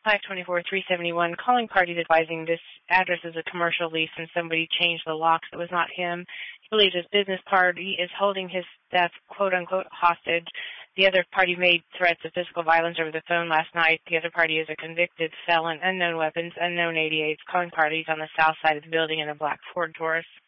524-371, calling parties advising this address is a commercial lease and somebody changed the locks. It was not him. He believes his business party is holding his staff, quote-unquote, hostage. The other party made threats of physical violence over the phone last night. The other party is a convicted felon, unknown weapons, unknown 88s, calling parties on the south side of the building in a black Ford Taurus.